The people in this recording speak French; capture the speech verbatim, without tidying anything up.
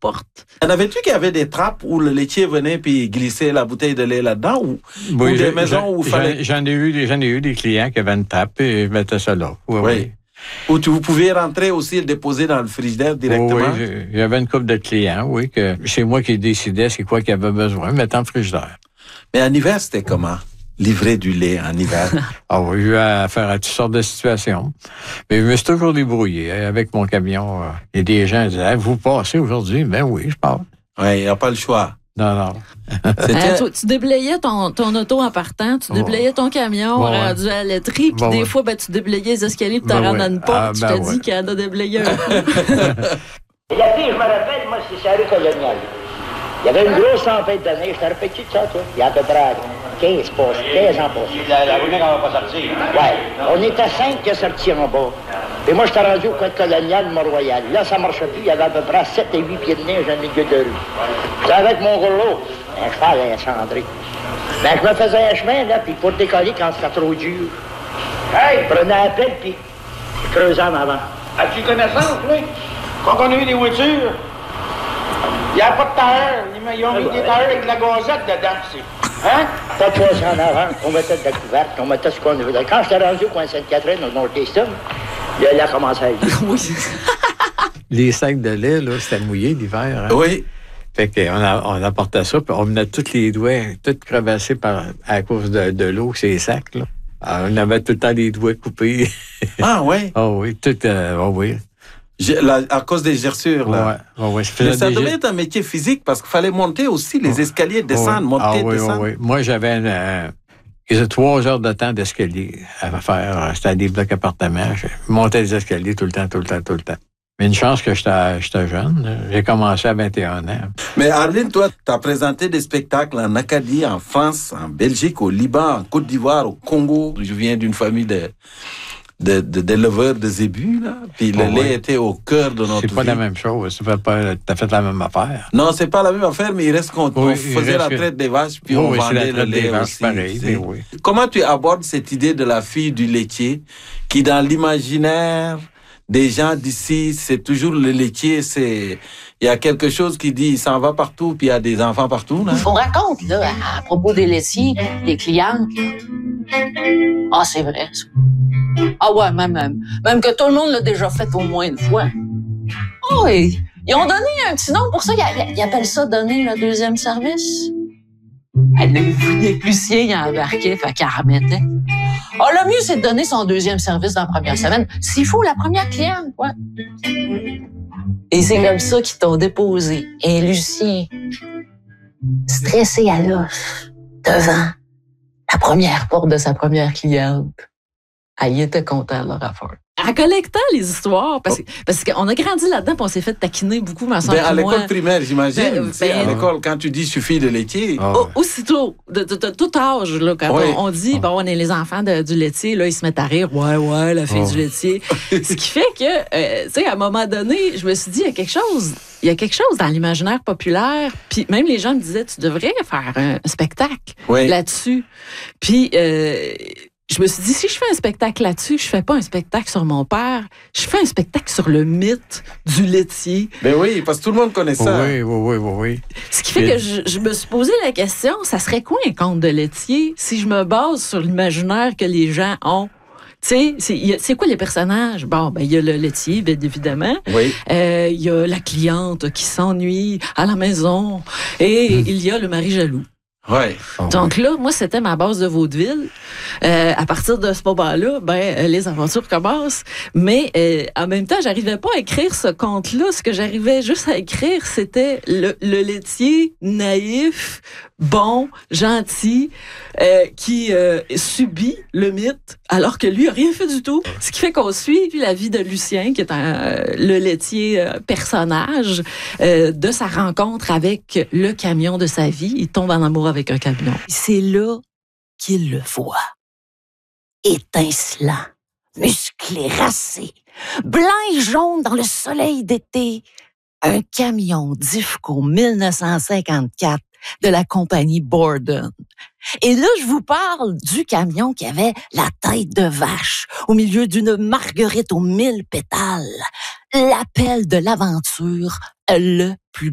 porte. En avais-tu qu'il y avait des trappes où le laitier venait puis glissait la bouteille de lait là-dedans ou, oui, ou des maisons j'en, où il fallait... J'en ai, eu, j'en ai eu des clients qui avaient une trappe et mettaient ça là. Oui, oui. oui. Où tu, vous pouviez rentrer aussi et le déposer dans le frigidaire directement? Oui, oui, j'avais une couple de clients, oui, que c'est moi qui décidais c'est quoi qu'il avait besoin, mettant le frigidaire. Mais en hiver, c'était comment? Livrer du lait en hiver? Ah oui, j'ai eu affaire à toutes sortes de situations. Mais je me suis toujours débrouillé avec mon camion. Il y a des gens qui disaient, hey, vous passez aujourd'hui? Ben oui, je pars. Oui, il n'y a pas le choix. Non, non. Hein, tu, tu déblayais ton, ton auto en partant, tu déblayais ton camion bon, rendu ouais. à la laiterie, puis bon, des ouais. fois, ben, tu déblayais les escaliers pour te rendre à une porte. Ah, ben, tu te ouais. dis qu'il y en a déblayé un peu. La fille, je me rappelle, moi, c'est la rue coloniale. Il y avait une grosse tempête de neige. T'as rappelles-tu de ça, toi? Il y a à peu près quinze, quinze ans passés. La, la journée qu'on va pas sortir. Oui. On était cinq qui sont sortis en bas. Et moi, j'étais rendu au coin de colonial, Mont-Royal. Là, ça marchait plus. Il y avait à peu près sept et huit pieds de neige en milieu de rue. J'étais avec mon rouleau. Un cheval incendré. Ben, je me faisais un chemin, là, puis pour décoller quand c'était trop dur. Hey! Je prenais la pelle, puis je creusais en avant. As-tu connaissance, oui? Quand on a eu des voitures, il n'y a pas de tailleur. Ils ont mis des tailleurs avec de la gazette dedans, tu sais. Hein? Pas de chose en avant. On mettait de la couverte, on mettait ce qu'on voulait. Quand j'étais rendu au coin de Sainte-Catherine, au Nord-Easton, là, il a commencé à lire. Oui. Les sacs de lait, là, c'était mouillé l'hiver. Hein? Oui. Fait qu'on a, on apportait ça, puis on venait tous les doigts, tout crevassés par, à cause de, de l'eau, ces sacs, là. Alors, on avait tout le temps les doigts coupés. Ah, oui? Ah oh, oui, tout, euh, oh, oui. La, à cause des gerçures, là. Ouais, ouais, ouais. Mais ça devait être un métier physique parce qu'il fallait monter aussi les escaliers, descendre, ouais. monter, ah, oui, descendre. Oui, oui. Moi, j'avais une, euh, ils trois heures de temps d'escalier à faire. C'était des blocs appartements. Je montais les escaliers tout le temps, tout le temps, tout le temps. Mais une chance que j'étais, j'étais jeune. J'ai commencé à vingt et un ans. Mais Arline, toi, tu as présenté des spectacles en Acadie, en France, en Belgique, au Liban, en Côte d'Ivoire, au Congo. Je viens d'une famille de... De, de, d'éleveurs de zébus, là. Puis le oh, lait oui. était au cœur de notre vie. C'est pas vie. la même chose. C'est pas, pas, t'as fait la même affaire. Non, c'est pas la même affaire, mais il reste qu'on oui, on faisait la traite que... des vaches, puis oui, on oui, vendait le lait vaches, aussi. Pareil, mais oui. Comment tu abordes cette idée de la fille du laitier, qui dans l'imaginaire des gens d'ici, c'est toujours le laitier, c'est... Il y a quelque chose qui dit, il s'en va partout, puis il y a des enfants partout, là. On raconte, là, à propos des laitiers, des clientes. Ah, c'est vrai, ça. Ah ouais, même, même, même que tout le monde l'a déjà fait au moins une fois. Oh, oui. Ils ont donné un petit nom pour ça. Ils, ils appellent ça donner le deuxième service. Le Lucien, il embarquait, fait qu'il remettait. Ah, le mieux, c'est de donner son deuxième service dans la première semaine. S'il faut, la première cliente, ouais. Et c'est comme ça qu'ils t'ont déposé. Et Lucien, stressé à l'os, devant la première porte de sa première cliente. Ah, il était content de leur affaire. En collectant les histoires, parce, parce qu'on a grandi là-dedans et on s'est fait taquiner beaucoup, ma soeur ben, à l'école moi. primaire, j'imagine. Ben, ben, à euh, l'école, quand tu dis suffit de laitier. Oh. Aussitôt, de, de, de, de tout âge, là, quand oui. on, on dit, oh. bon, on est les enfants de, du laitier, là, ils se mettent à rire. Ouais, ouais, la fille oh. du laitier. Ce qui fait que, euh, tu sais, à un moment donné, je me suis dit, il y a quelque chose. Il y a quelque chose dans l'imaginaire populaire. Puis même les gens me disaient, tu devrais faire un spectacle oui. là-dessus. Puis, euh, je me suis dit, si je fais un spectacle là-dessus, je fais pas un spectacle sur mon père, je fais un spectacle sur le mythe du laitier. Ben oui, parce que tout le monde connaît ça. Oui, oui, oui, oui. oui. Ce qui fait Mais... que je, je me suis posé la question, ça serait quoi un conte de laitier si je me base sur l'imaginaire que les gens ont? Tu sais, c'est, c'est quoi les personnages? Bon, ben, il y a le laitier, bien évidemment. Oui. Euh, il y a la cliente qui s'ennuie à la maison. Et mmh. il y a le mari jaloux. Ouais. Oh, Donc oui. là, moi, c'était ma base de vaudeville. Euh, à partir de ce moment-là, ben, les aventures commencent. Mais euh, en même temps, j'arrivais pas à écrire ce conte-là. Ce que j'arrivais juste à écrire, c'était le, le laitier naïf, bon, gentil, euh, qui euh, subit le mythe, alors que lui a rien fait du tout. Ce qui fait qu'on suit la vie de Lucien, qui est un, euh, le laitier euh, personnage, euh, de sa rencontre avec le camion de sa vie. Il tombe en amour avec un camion. C'est là qu'il le voit. Étincelant, musclé, racé, blanc et jaune dans le soleil d'été. Un camion d'Ifco mille neuf cent cinquante-quatre de la compagnie Borden. Et là, je vous parle du camion qui avait la tête de vache au milieu d'une marguerite aux mille pétales. L'appel de l'aventure, le plus